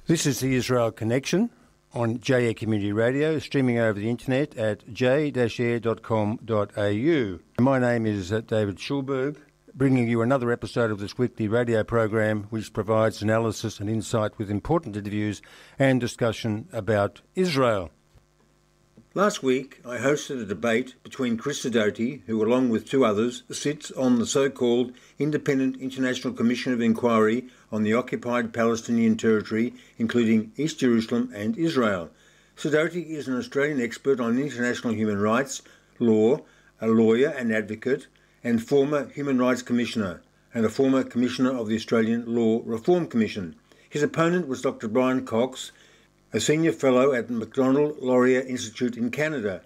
This is the Israel Connection on J-Air Community Radio, streaming over the internet at j-air.com.au. My name is David Schulberg, bringing you another episode of this weekly radio program which provides analysis and insight with important interviews and discussion about Israel. Last week, I hosted a debate between Chris Sidoti, who along with two others sits on the so-called Independent International Commission of Inquiry on the occupied Palestinian territory, including East Jerusalem and Israel. Sidoti is an Australian expert on international human rights, law, a lawyer and advocate, and former Human Rights Commissioner, and a former Commissioner of the Australian Law Reform Commission. His opponent was Dr. Brian Cox, a senior fellow at the Macdonald-Laurier Institute in Canada.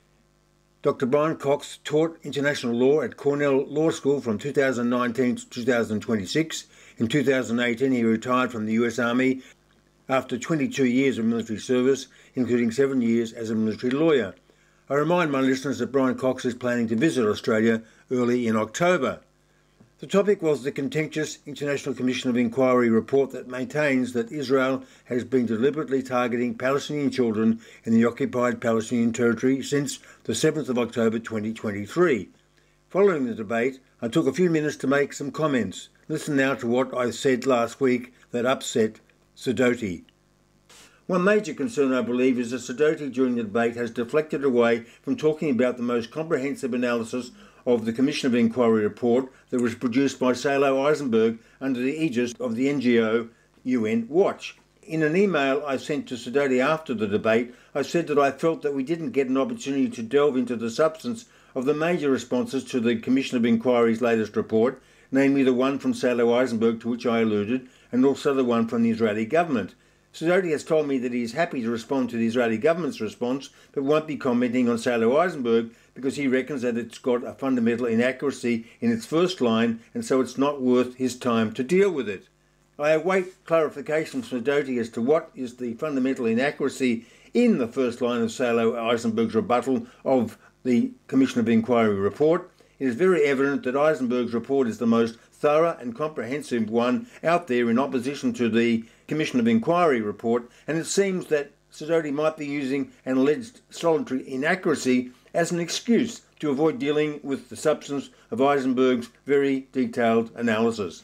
Dr. Brian Cox taught international law at Cornell Law School from 2019 to 2026. In 2018, he retired from the US Army after 22 years of military service, including 7 years as a military lawyer. I remind my listeners that Brian Cox is planning to visit Australia early in October. The topic was the contentious International Commission of Inquiry report that maintains that Israel has been deliberately targeting Palestinian children in the occupied Palestinian territory since the 7th of October 2023. Following the debate, I took a few minutes to make some comments. Listen now to what I said last week that upset Sidoti. One major concern, I believe, is that Sidoti during the debate has deflected away from talking about the most comprehensive analysis of the Commission of Inquiry report that was produced by Salo Eisenberg under the aegis of the NGO UN Watch. In an email I sent to Sidoti after the debate, I said that I felt that we didn't get an opportunity to delve into the substance of the major responses to the Commission of Inquiry's latest report, namely the one from Salo Eisenberg to which I alluded, and also the one from the Israeli government. Sidoti has told me that he is happy to respond to the Israeli government's response, but won't be commenting on Salo Eisenberg because he reckons that it's got a fundamental inaccuracy in its first line, and so it's not worth his time to deal with it. I await clarification from Sidoti as to what is the fundamental inaccuracy in the first line of Salo Eisenberg's rebuttal of the Commission of Inquiry report. It is very evident that Eisenberg's report is the most thorough and comprehensive one out there in opposition to the Commission of Inquiry report, and it seems that Sidoti might be using an alleged solitary inaccuracy as an excuse to avoid dealing with the substance of Eisenberg's very detailed analysis.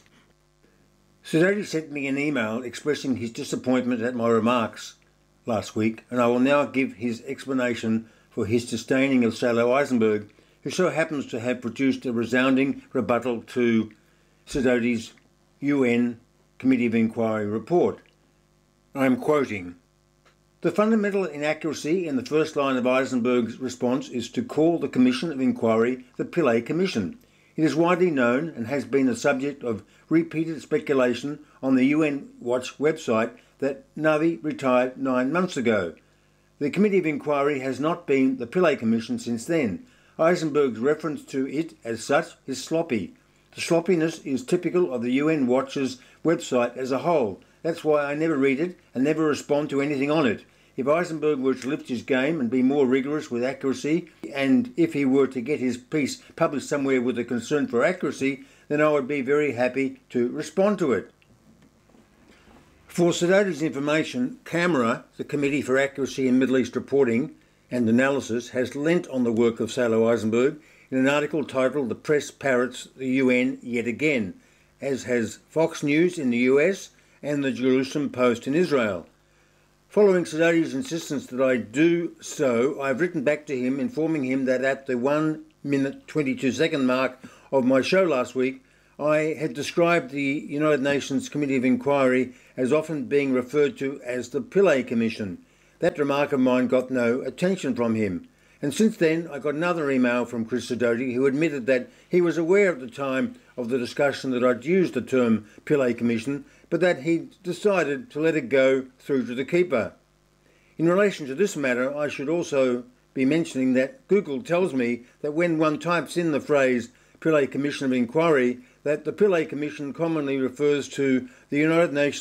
Sidoti sent me an email expressing his disappointment at my remarks last week, and I will now give his explanation for his disdaining of Salo Eisenberg, who so happens to have produced a resounding rebuttal to Sidoti's UN Committee of Inquiry report. I am quoting, "The fundamental inaccuracy in the first line of Eisenberg's response is to call the Commission of Inquiry the Pillay Commission. It is widely known and has been the subject of repeated speculation on the UN Watch website that Navi retired 9 months ago. The Committee of Inquiry has not been the Pillay Commission since then. Eisenberg's reference to it as such is sloppy. The sloppiness is typical of the UN Watch's website as a whole. That's why I never read it and never respond to anything on it. If Eisenberg were to lift his game and be more rigorous with accuracy, and if he were to get his piece published somewhere with a concern for accuracy, then I would be very happy to respond to it." For Sidoti's information, CAMERA, the Committee for Accuracy in Middle East Reporting and Analysis, has lent on the work of Salo Eisenberg in an article titled "The Press Parrots the UN Yet Again," as has Fox News in the US and the Jerusalem Post in Israel. Following Sidoti's insistence that I do so, I've written back to him informing him that at the 1 minute 22 second mark of my show last week, I had described the United Nations Committee of Inquiry as often being referred to as the Pillay Commission. That remark of mine got no attention from him. And since then, I got another email from Chris Sidoti, who admitted that he was aware at the time of the discussion that I'd used the term Pillay Commission, but that he'd decided to let it go through to the keeper. In relation to this matter, I should also be mentioning that Google tells me that when one types in the phrase Pillay Commission of Inquiry, that the Pillay Commission commonly refers to the United Nations